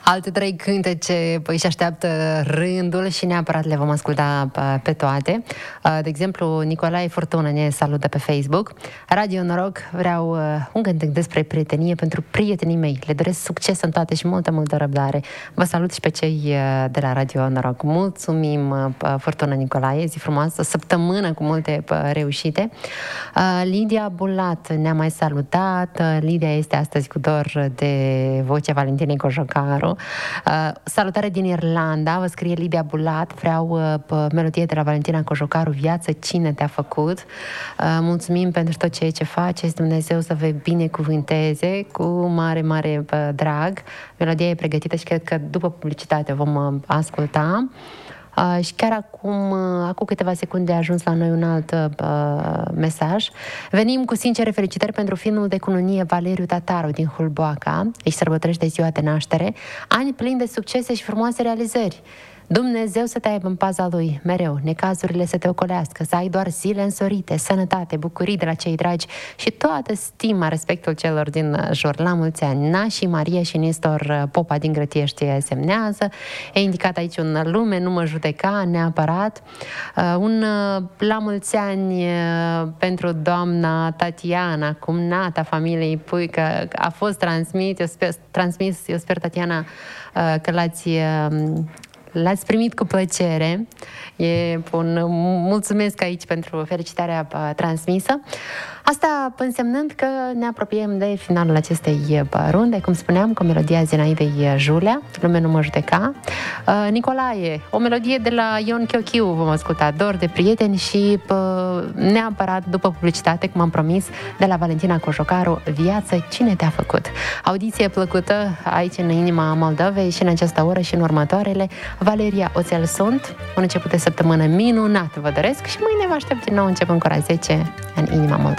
Alte 3 cântece își așteaptă rândul și neapărat le vom asculta pe toate. De exemplu, Nicolae Furtună ne salută pe Facebook. Radio Noroc, vreau un cântec despre prietenie pentru prietenii mei. Le doresc succes în toate și multă, multă răbdare. Vă salut și pe cei de la Radio Noroc. Mulțumim, Furtună Nicolae, zi frumoasă, săptămână cu multe reușite. Lidia Bulat ne-a mai salutat. Lidia este astăzi cu dor de vocea Valentinei Cojocaru. Salutare din Irlanda, vă scrie Lidia Bulat. Vreau melodie de la Valentina Cojocaru, Viață, cine te-a făcut. Mulțumim pentru tot ceea ce faceți. Dumnezeu să vă binecuvânteze cu mare, mare drag. Melodia e pregătită și cred că după publicitate vom asculta. Și chiar acum câteva secunde a ajuns la noi un alt mesaj. Venim cu sincere felicitări pentru finul de cununie Valeriu Tataru din Hulboaca. Își sărbătorește ziua de naștere. Ani plini de succese și frumoase realizări. Dumnezeu să te aibă în paza Lui mereu, necazurile să te ocolească, să ai doar zile însorite, sănătate, bucurii de la cei dragi și toată stima, respectul celor din jur. La mulți ani, nașii Maria și Nestor Popa din Grătiești semnează. E indicat aici un lume, nu mă judeca neapărat. La mulți ani pentru doamna Tatiana, cumnata familiei Puică, a fost transmis, eu sper, Tatiana, că l-ați primit cu plăcere. Mulțumesc aici pentru felicitarea transmisă. Asta însemnând că ne apropiem de finalul acestei runde, cum spuneam, cu melodia Zenaidei Julia, Lume nu mă judeca. Nicolae, o melodie de la Ion Chiochiu vom asculta, Dor de prieteni și neapărat după publicitate, cum am promis, de la Valentina Cojocaru, Viață, cine te-a făcut. Audiție plăcută aici în inima Moldovei și în această oră și în următoarele. Valeria Oțel sunt, un început de săptămână minunat vă doresc și mâine vă aștept din nou începând cu ora 10 în inima Moldovei.